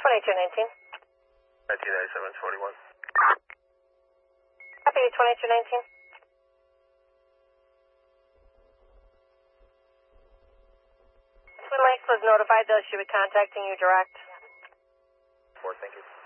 2219. 1997-41. Copy 2219. Twin Lakes was notified that she will be contacting you direct. 4, thank you.